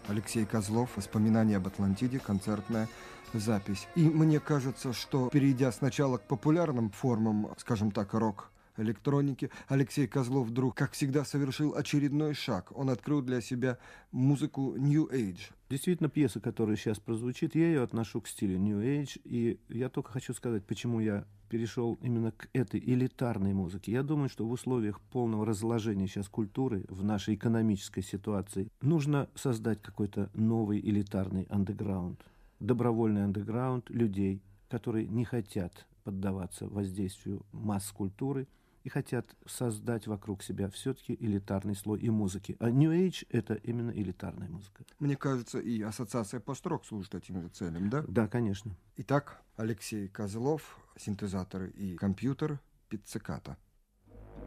Алексей Козлов, «Воспоминания об Атлантиде», концертная запись. И мне кажется, что, перейдя сначала к популярным формам, скажем так, рок-электроники, Алексей Козлов вдруг, как всегда, совершил очередной шаг. Он открыл для себя музыку New Age. Действительно, пьеса, которая сейчас прозвучит, я ее отношу к стилю New Age, и я только хочу сказать, почему я перешел именно к этой элитарной музыке. Я думаю, что в условиях полного разложения сейчас культуры, в нашей экономической ситуации, нужно создать какой-то новый элитарный андеграунд, добровольный андеграунд людей, которые не хотят поддаваться воздействию масс культуры и хотят создать вокруг себя все-таки элитарный слой и музыки. А New Age — это именно элитарная музыка. Мне кажется, и ассоциация пост-рок служит этим же целям, да? Да, конечно. Итак, Алексей Козлов, синтезаторы и компьютер, пицциката.